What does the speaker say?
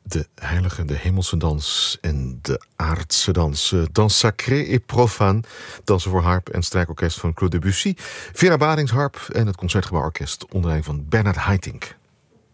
De heilige, de hemelse dans en de aardse dans. Dans sacré et profane. Dansen voor harp en strijkorkest van Claude Debussy. Vera Baringsharp en het Concertgebouworkest onder leiding van Bernard Haitink.